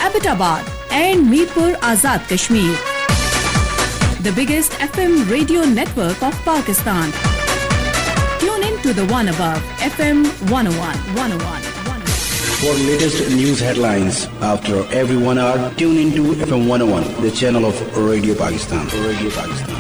Abbottabad and Mirpur Azad Kashmir. The biggest FM radio network of Pakistan. Tune in to the one above FM 101. For latest news headlines after every 1 hour, tune into FM 101, the channel of Radio Pakistan.